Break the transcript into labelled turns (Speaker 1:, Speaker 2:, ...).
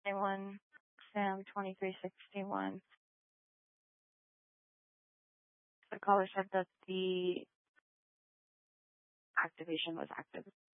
Speaker 1: 21, Sam 2361. The caller said that the activation was active.